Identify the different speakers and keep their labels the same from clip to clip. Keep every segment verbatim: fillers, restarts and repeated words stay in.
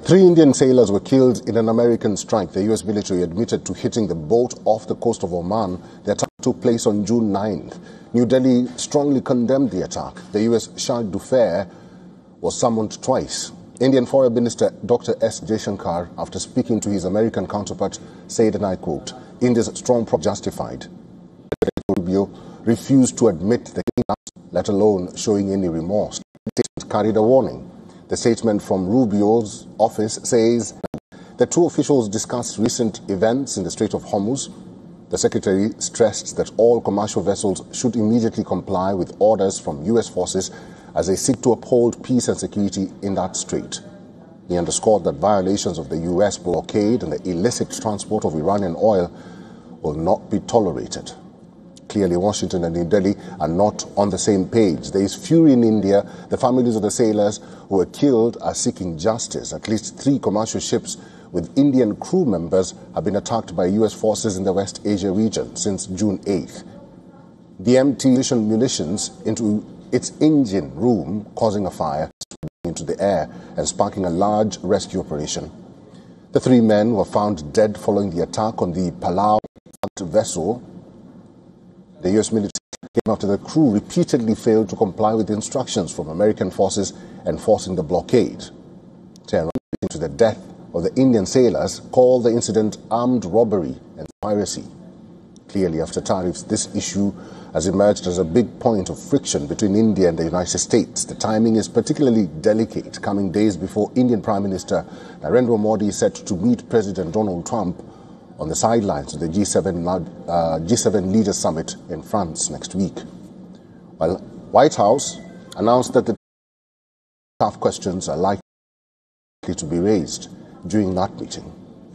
Speaker 1: Three Indian sailors were killed in an American strike. The U S military admitted to hitting the boat off the coast of Oman. The attack took place on June ninth. New Delhi strongly condemned the attack. The U S Chargé d'Affaires was summoned twice. Indian Foreign Minister Doctor S Jaishankar, after speaking to his American counterpart, said, and I quote, India's strong protest justified. Rubio refused to admit the killing, let alone showing any remorse. The statement carried a warning. The statement from Rubio's office says the two officials discussed recent events in the Strait of Hormuz. The secretary stressed that all commercial vessels should immediately comply with orders from U S forces as they seek to uphold peace and security in that strait. He underscored that violations of the U S blockade and the illicit transport of Iranian oil will not be tolerated. Clearly, Washington and New Delhi are not on the same page. There is fury in India. The families of the sailors who were killed are seeking justice. At least three commercial ships with Indian crew members have been attacked by U S forces in the West Asia region since June eighth. The empty munitions into its engine room, causing a fire into the air and sparking a large rescue operation. The three men were found dead following the attack on the Palau vessel. The U S military came after the crew repeatedly failed to comply with the instructions from American forces enforcing the blockade. Tehran, to the death of the Indian sailors, called the incident armed robbery and piracy. Clearly, after tariffs, this issue has emerged as a big point of friction between India and the United States. The timing is particularly delicate, coming days before Indian Prime Minister Narendra Modi is set to meet President Donald Trump on the sidelines of the G seven, uh, G seven Leaders Summit in France next week. While White House announced that the tough questions are likely to be raised during that meeting.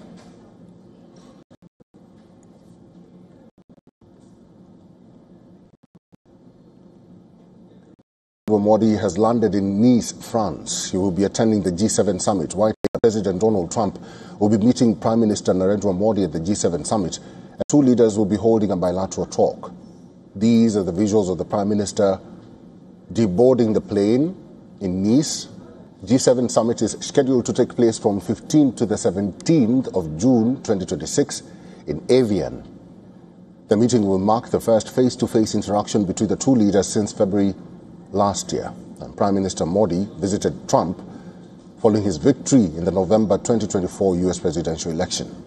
Speaker 1: Modi has landed in Nice, France. He will be attending the G seven summit. White President Donald Trump will be meeting Prime Minister Narendra Modi at the G seven summit, and two leaders will be holding a bilateral talk. These are the visuals of the Prime Minister deboarding the plane in Nice. G seven summit is scheduled to take place from fifteenth to the seventeenth of June twenty twenty-six in Evian. The meeting will mark the first face-to-face interaction between the two leaders since February last year. And Prime Minister Modi visited Trump following his victory in the November twenty twenty-four U S presidential election.